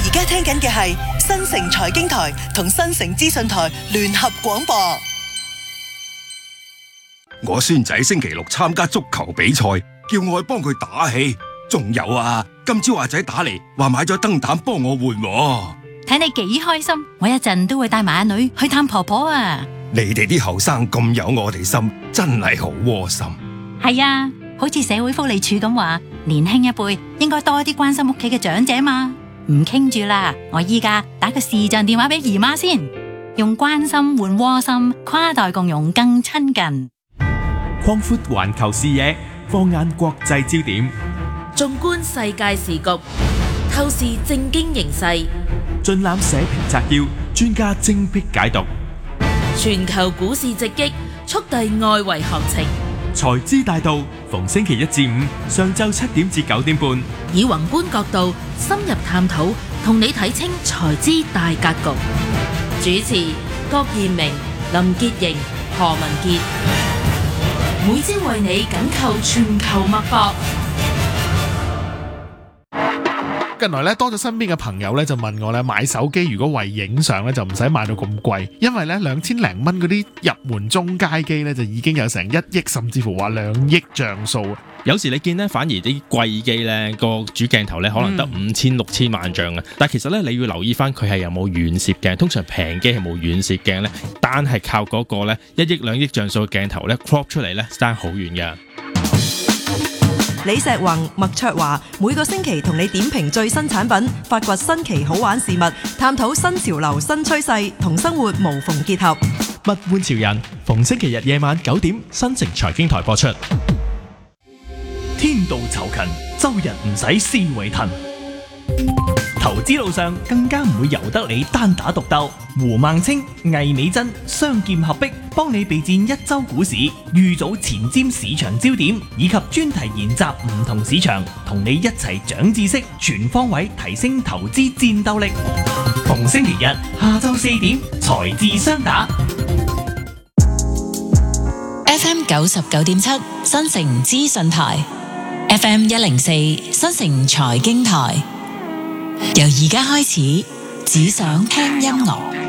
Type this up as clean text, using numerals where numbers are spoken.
而家聽緊嘅係新城財經台同新城資訊台聯合廣播。 我孫仔星期六參加足球比賽，叫我去幫佢打氣。仲有啊，今朝阿仔打嚟話買咗燈膽幫我換喎。 睇你幾開心，我一陣都會帶埋阿女去探婆婆啊。 你哋啲後生咁有我哋心，真係好窩心。 係啊，好似社會福利署咁話，年輕一輩應該多啲關心屋企嘅長者嘛。唔傾住啦，我依家打個視像電話俾姨媽先，用關心換窩心，跨代共融更親近。 擴闊環球視野，放眼國際焦點， 縱觀世界時局，透視政經形勢， 盡覽社評摘要，專家精闢解讀。 全球股市直擊，速遞外圍行情。 財資大道，逢星期一至五上晝7點至9點半， 以宏觀角度深入探討，同你睇清財資大格局。主持郭彥明、林潔瑩、何文傑，每朝為你緊扣全球脈搏。 近來咧多咗身邊嘅朋友咧就問我咧，買手機如果為影相咧就唔使買到咁貴，因為咧2000零蚊嗰啲入門中階機咧就已經有成1億甚至乎話2億像素。 有時你見咧反而啲貴機咧個主鏡頭咧可能得5000、6000萬像嘅，但其實咧你要留意翻佢係有冇遠攝鏡，通常平機係冇遠攝鏡咧，單係靠嗰個咧1億2億像素嘅鏡頭咧 crop 出嚟咧爭好遠嘅。 李石宏、麥卓華每個星期同你點評最新產品，發掘新奇好玩事物，探討新潮流新趨勢，同生活無縫結合。 物玩潮人，逢星期日夜晚9點，新城財經台播出。 天道酬勤，周日唔使思維騰。投資路上更加唔會由得你單打獨鬥。胡孟青、魏美珍雙劍合璧，幫你備戰一周股市，預早前瞻市場焦點，以及專題研習唔同市場，同你一齊長知識，全方位提升投資戰鬥力。逢星期日下晝4點，財智雙打。 FM 99.7新城資訊台，FM 104新城財經台。由而家開始，只想聽音樂。